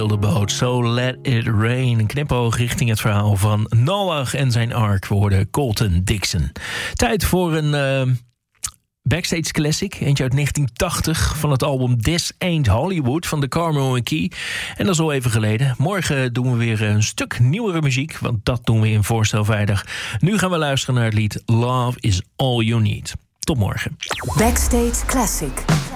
De boot, So Let It Rain. Een knipoog richting het verhaal van Noach en zijn ark. We hoorden Colton Dixon. Tijd voor een backstage classic. Eentje uit 1980 van het album This Ain't Hollywood van de Carmel & Key. En dat is al even geleden. Morgen doen we weer een stuk nieuwere muziek, want dat doen we in Voorstel Vrijdag. Nu gaan we luisteren naar het lied Love Is All You Need. Tot morgen. Backstage Classic.